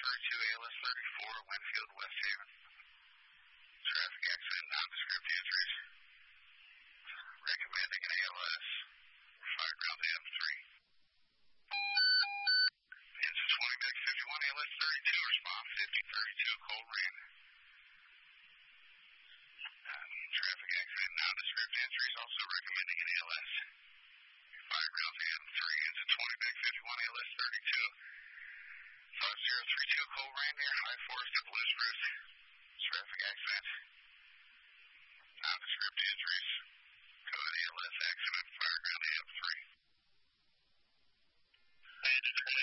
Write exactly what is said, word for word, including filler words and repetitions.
thirty-two, A L S thirty-four, Winfield, West Haven. Traffic accident, nondescript injuries. Recommending an A L S. Fire ground M three. Engine twenty, Meg fifty-one, A L S thirty-two, respond fifty thirty-two, cold rain. Um, traffic accident, nondescript injuries, also recommending an A L S. Fire ground M three, engine twenty, Meg fifty-one, A L S thirty-two. five zero three two, cold rain near High Forest at Blue Spruce. Traffic accident. Nondescript injuries. Code A L S accident, fire ground M three.